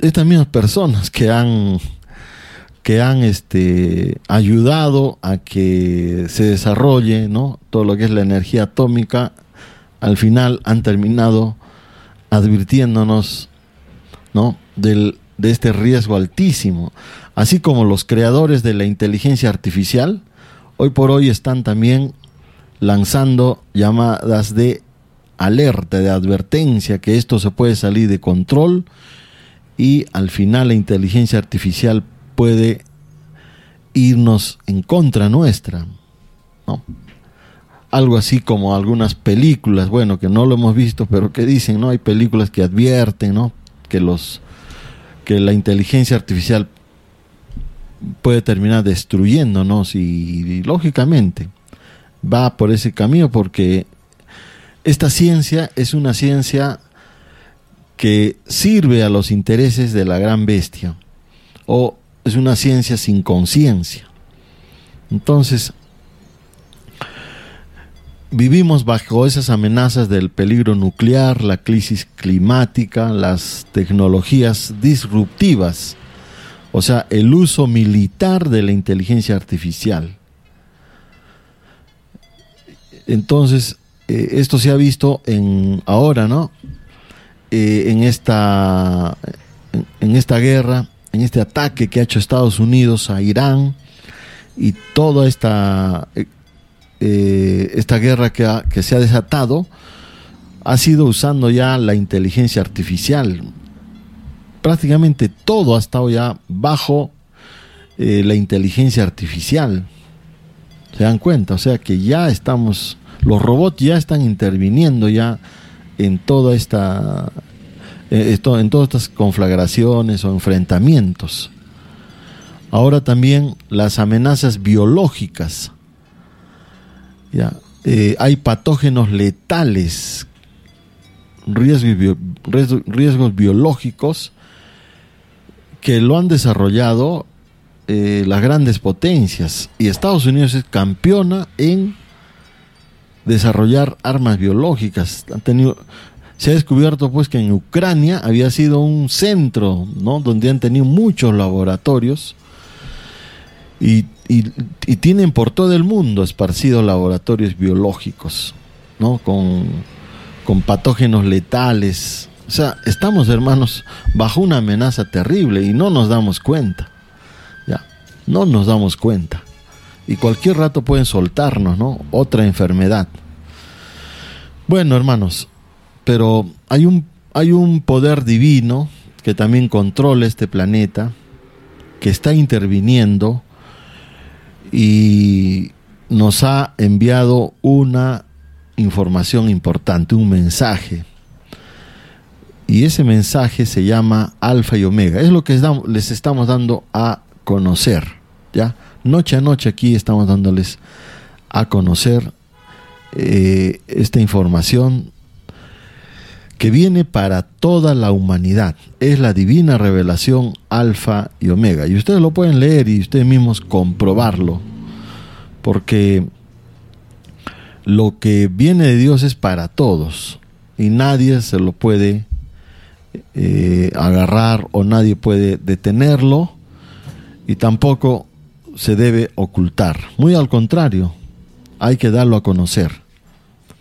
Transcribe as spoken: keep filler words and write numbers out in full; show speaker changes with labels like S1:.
S1: estas mismas personas que han que han este ayudado a que se desarrolle, ¿no?, todo lo que es la energía atómica, al final han terminado advirtiéndonos, ¿no?, del, de este riesgo altísimo. Así como los creadores de la inteligencia artificial, hoy por hoy están también lanzando llamadas de alerta, de advertencia, que esto se puede salir de control y al final la inteligencia artificial puede irnos en contra nuestra, ¿no? Algo así como algunas películas, bueno, que no lo hemos visto, pero que dicen, ¿no? Hay películas que advierten, ¿no?, que los que la inteligencia artificial puede terminar destruyéndonos y, y lógicamente va por ese camino, porque esta ciencia es una ciencia que sirve a los intereses de la gran bestia, o es una ciencia sin conciencia. Entonces, vivimos bajo esas amenazas del peligro nuclear, la crisis climática, las tecnologías disruptivas, o sea, el uso militar de la inteligencia artificial. Entonces, eh, esto se ha visto en ahora, ¿no? Eh, en esta en, en esta guerra, en este ataque que ha hecho Estados Unidos a Irán, y toda esta eh, esta guerra que, ha, que se ha desatado ha sido usando ya la inteligencia artificial. Prácticamente todo ha estado ya bajo eh, la inteligencia artificial. ¿Se dan cuenta? O sea que ya estamos, los robots ya están interviniendo ya en toda esta Esto, en todas estas conflagraciones o enfrentamientos. Ahora también las amenazas biológicas. Ya, eh, hay patógenos letales, riesgos, bio, riesgos biológicos que lo han desarrollado eh, las grandes potencias, y Estados Unidos es campeona en desarrollar armas biológicas. Han tenido Se ha descubierto pues que en Ucrania había sido un centro, ¿no?, donde han tenido muchos laboratorios y, y, y tienen por todo el mundo esparcidos laboratorios biológicos, ¿no?, con, con patógenos letales. O sea, estamos, hermanos, bajo una amenaza terrible y no nos damos cuenta. Ya, no nos damos cuenta. Y cualquier rato pueden soltarnos, ¿no?, otra enfermedad. Bueno, hermanos, pero hay un, hay un poder divino que también controla este planeta, que está interviniendo y nos ha enviado una información importante, un mensaje. Y ese mensaje se llama Alfa y Omega. Es lo que les estamos dando a conocer, ¿ya? Noche a noche aquí estamos dándoles a conocer eh, esta información que viene para toda la humanidad. Es la divina revelación Alfa y Omega. Y ustedes lo pueden leer y ustedes mismos comprobarlo, porque lo que viene de Dios es para todos y nadie se lo puede eh, agarrar, o nadie puede detenerlo, y tampoco se debe ocultar. Muy al contrario, hay que darlo a conocer.